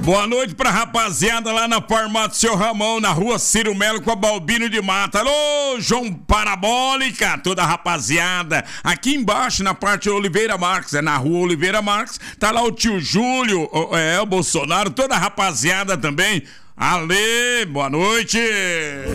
Boa noite pra rapaziada lá na farmácia Seu Ramão, na rua Ciro Melo com a Balbino de Mata. Alô, João Parabólica, toda a rapaziada. Aqui embaixo, na parte Oliveira Marques, é na rua Oliveira Marques, tá lá o tio Júlio, o Bolsonaro, toda a rapaziada também. Ale, boa noite.